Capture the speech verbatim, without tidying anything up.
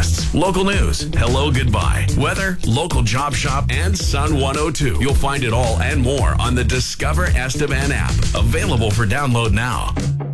podcasts, local news, hello, goodbye, weather, local job shop, and Sun one oh two. You'll find it all and more on the Discover Estevan app, available for download now.